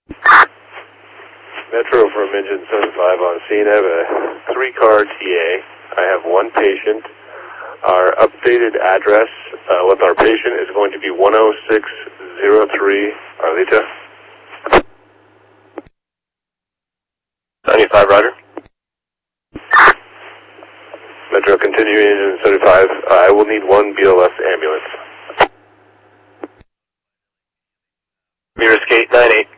Metro from engine 75 on scene. I have a 3-car TA. I have one patient. Our updated address with our patient is going to be 10603 Arleta. 95, Roger. Metro, continuing engine 75. I will need one BLS ambulance. Mirror skate 98.